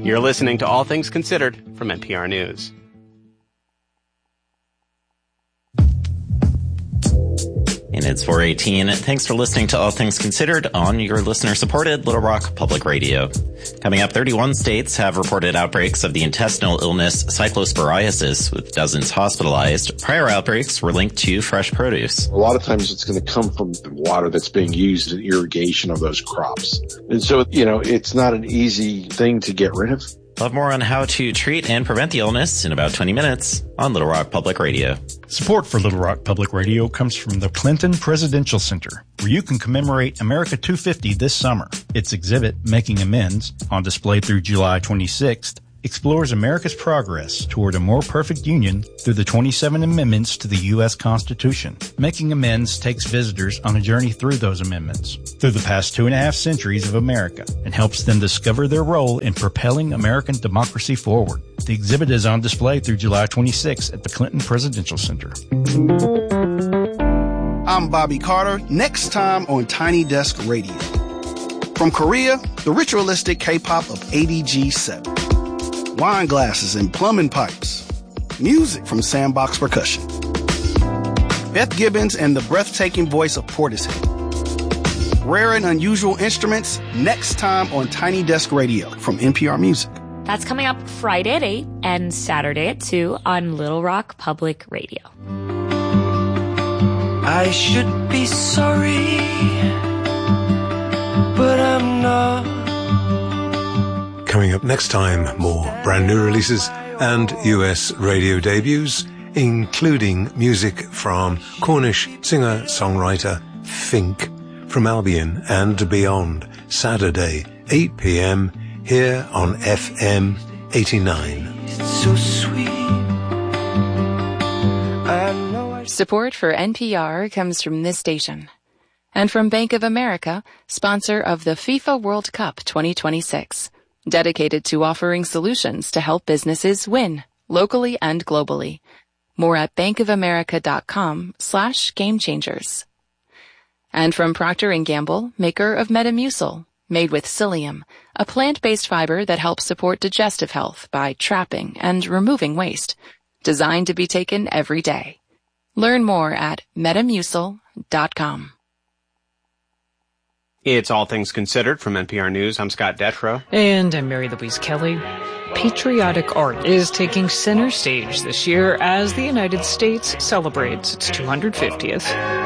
You're listening to All Things Considered from NPR News. And it's 4:18. Thanks for listening to All Things Considered on your listener-supported Little Rock Public Radio. Coming up, 31 states have reported outbreaks of the intestinal illness cyclosporiasis, with dozens hospitalized. Prior outbreaks were linked to fresh produce. A lot of times it's going to come from the water that's being used in irrigation of those crops. And so, it's not an easy thing to get rid of. We'll have more on how to treat and prevent the illness in about 20 minutes on Little Rock Public Radio. Support for Little Rock Public Radio comes from the Clinton Presidential Center, where you can commemorate America 250 this summer. Its exhibit, Making Amends, on display through July 26th, explores America's progress toward a more perfect union through the 27 amendments to the U.S. Constitution. Making Amends takes visitors on a journey through those amendments, through the past 2.5 centuries of America, and helps them discover their role in propelling American democracy forward. The exhibit is on display through July 26th at the Clinton Presidential Center. I'm Bobby Carter. Next time on Tiny Desk Radio. From Korea, the ritualistic K-pop of ADG7. Wine glasses and plumbing pipes. Music from Sandbox Percussion. Beth Gibbons and the breathtaking voice of Portishead. Rare and unusual instruments next time on Tiny Desk Radio from NPR Music. That's coming up Friday at 8 and Saturday at 2 on Little Rock Public Radio. I should be sorry, but I'm not. Coming up next time, more brand new releases and US radio debuts, including music from Cornish singer-songwriter Fink from Albion and beyond, Saturday, 8 p.m. here on FM 89. It's so sweet. Support for NPR comes from this station and from Bank of America, sponsor of the FIFA World Cup 2026. Dedicated to offering solutions to help businesses win, locally and globally. More at bankofamerica.com/gamechangers. And from Procter & Gamble, maker of Metamucil, made with psyllium, a plant-based fiber that helps support digestive health by trapping and removing waste. Designed to be taken every day. Learn more at metamucil.com. It's All Things Considered from NPR News. I'm Scott Detrow. And I'm Mary Louise Kelly. Patriotic art is taking center stage this year as the United States celebrates its 250th.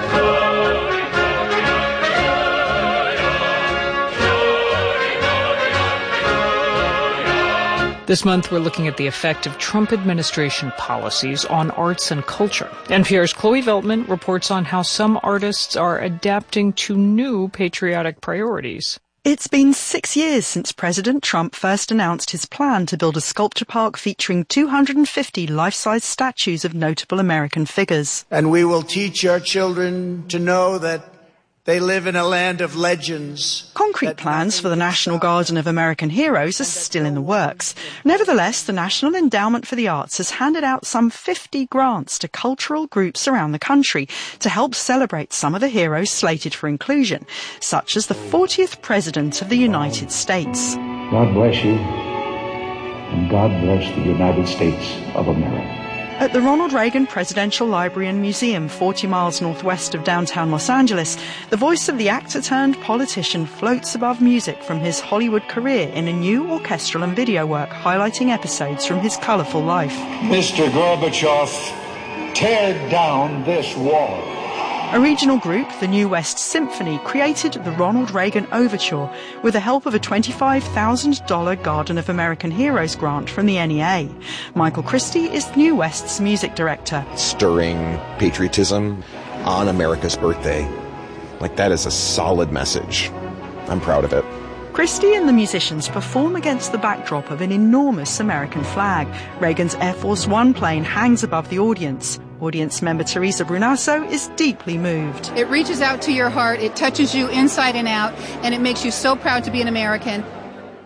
This month, we're looking at the effect of Trump administration policies on arts and culture. NPR's Chloe Veltman reports on how some artists are adapting to new patriotic priorities. It's been 6 years since President Trump first announced his plan to build a sculpture park featuring 250 life-size statues of notable American figures. And we will teach our children to know that they live in a land of legends. Concrete plans for the National Garden of American Heroes are still in the works. Nevertheless, the National Endowment for the Arts has handed out some 50 grants to cultural groups around the country to help celebrate some of the heroes slated for inclusion, such as the 40th President of the United States. God bless you, and God bless the United States of America. At the Ronald Reagan Presidential Library and Museum, 40 miles northwest of downtown Los Angeles, the voice of the actor-turned-politician floats above music from his Hollywood career in a new orchestral and video work highlighting episodes from his colorful life. Mr. Gorbachev, tear down this wall. A regional group, the New West Symphony, created the Ronald Reagan Overture with the help of a $25,000 Garden of American Heroes grant from the NEA. Michael Christie is New West's music director. Stirring patriotism on America's birthday. That is a solid message. I'm proud of it. Christie and the musicians perform against the backdrop of an enormous American flag. Reagan's Air Force One plane hangs above the audience. Audience member Teresa Brunasso is deeply moved. It reaches out to your heart, it touches you inside and out, and it makes you so proud to be an American. The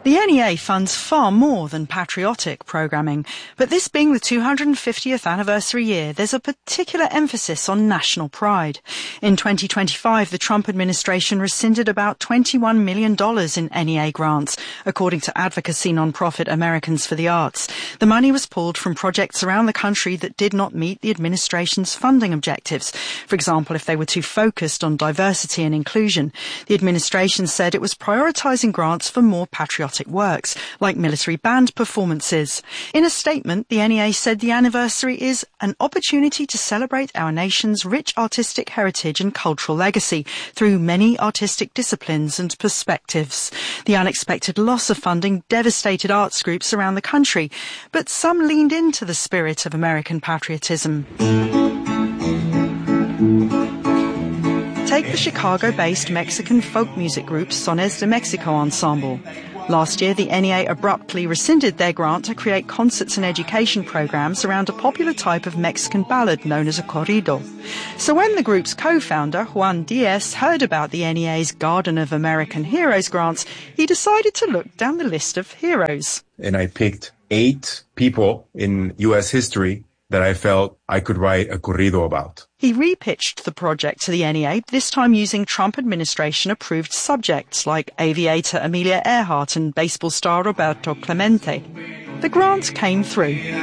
The NEA funds far more than patriotic programming, but this being the 250th anniversary year, there's a particular emphasis on national pride. In 2025, the Trump administration rescinded about $21 million in NEA grants, according to advocacy nonprofit Americans for the Arts. The money was pulled from projects around the country that did not meet the administration's funding objectives. For example, if they were too focused on diversity and inclusion. The administration said it was prioritizing grants for more patriotic works, like military band performances. In a statement, the NEA said the anniversary is an opportunity to celebrate our nation's rich artistic heritage and cultural legacy through many artistic disciplines and perspectives. The unexpected loss of funding devastated arts groups around the country, but some leaned into the spirit of American patriotism. Take the Chicago-based Mexican folk music group Sones de Mexico Ensemble. Last year, the NEA abruptly rescinded their grant to create concerts and education programs around a popular type of Mexican ballad known as a corrido. So when the group's co-founder, Juan Diaz, heard about the NEA's Garden of American Heroes grants, he decided to look down the list of heroes. And I picked 8 people in U.S. history that I felt I could write a corrido about. He repitched the project to the NEA, this time using Trump administration-approved subjects like aviator Amelia Earhart and baseball star Roberto Clemente. The grant came through.